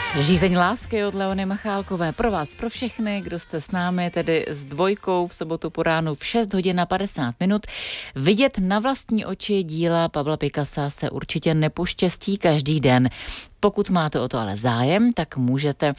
Žízeň lásky od Leony Machálkové. Pro vás, pro všechny, kdo jste s námi, tedy s Dvojkou v sobotu po ránu v 6 hodin a 50 minut. Vidět na vlastní oči díla Pabla Picassa se určitě nepoštěstí každý den. Pokud máte o to ale zájem, tak můžete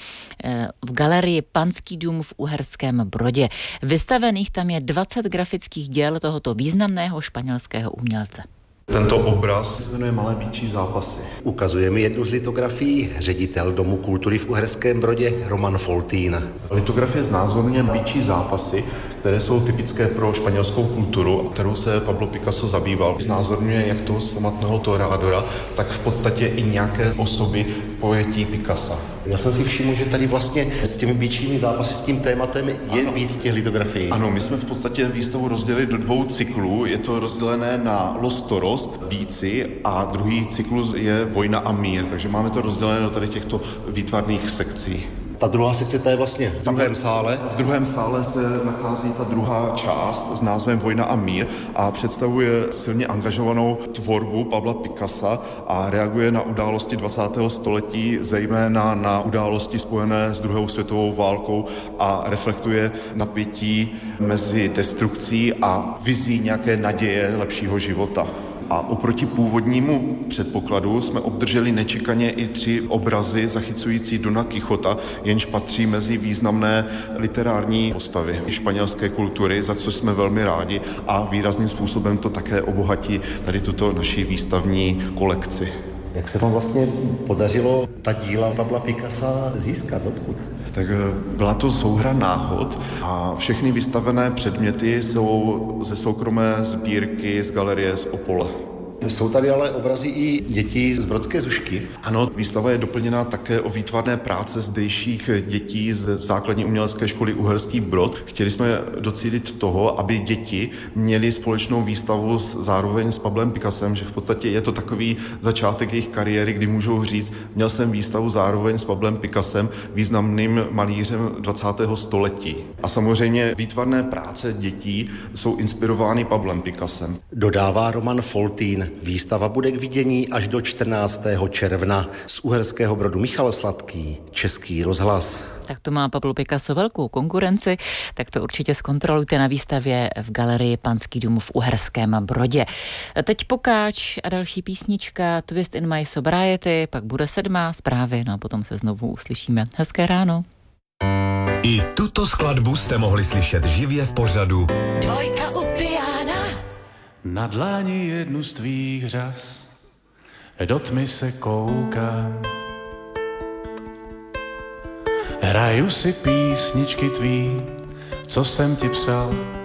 v galerii Panský dům v Uherském Brodě. Vystavených tam je 20 grafických děl tohoto významného španělského umělce. Tento obraz se jmenuje Malé býčí zápasy. Ukazuje mi jednu z litografií ředitel Domu kultury v Uherském Brodě Roman Foltín. Litografie znázorňuje býčí zápasy, které jsou typické pro španělskou kulturu, kterou se Pablo Picasso zabýval. Znázorňuje jak toho samotného toreadora, tak v podstatě i nějaké osoby pojetí Picassa. Já jsem si všiml, že tady vlastně s těmi býčími zápasy, s tím tématem je víc těch litografií. Ano, my jsme v podstatě výstavu rozdělili do 2 cyklů. Je to rozdělené na Los Toros, býci, a druhý cyklus je Vojna a mír. Takže máme to rozdělené do tady těchto výtvarných sekcí. Ta druhá sekce, ta je vlastně v druhém sále. V druhém sále se nachází ta druhá část s názvem Vojna a mír a představuje silně angažovanou tvorbu Pabla Picassa a reaguje na události 20. století, zejména na události spojené s druhou světovou válkou a reflektuje napětí mezi destrukcí a vizí nějaké naděje lepšího života. A oproti původnímu předpokladu jsme obdrželi nečekaně i 3 obrazy zachycující Dona Quixota, jenž patří mezi významné literární postavy španělské kultury, za co jsme velmi rádi a výrazným způsobem to také obohatí tady tuto naši výstavní kolekci. Jak se vám vlastně podařilo ta díla Pabla Picassa získat? Odkud? Tak byla to souhra náhod a všechny vystavené předměty jsou ze soukromé sbírky z galerie z Opola. Jsou tady ale obrazy i dětí z Brodské Zušky. Ano, výstava je doplněná také o výtvarné práce zdejších dětí z základní umělecké školy Uherský Brod. Chtěli jsme docílit toho, aby děti měly společnou výstavu zároveň s Pablem Picassem, že v podstatě je to takový začátek jejich kariéry, kdy můžou říct, měl jsem výstavu zároveň s Pablem Picassem, významným malířem 20. století. A samozřejmě výtvarné práce dětí jsou inspirovány Pablem Picassem. Dodává Roman Foltín. Výstava bude k vidění až do 14. června. Z Uherského Brodu Michal Sladký, Český rozhlas. Tak to má Pablo Picasso velkou konkurenci, tak to určitě zkontrolujte na výstavě v galerii Panský dům v Uherském Brodě. Teď Pokáč a další písnička Twist in My Sobriety, pak bude 7. zprávy, no a potom se znovu uslyšíme. Hezké ráno. I tuto skladbu jste mohli slyšet živě v pořadu Dvojka u piana. Na dláni jednu z tvých řas do tmy se koukám. Hraju si písničky tvý, co jsem ti psal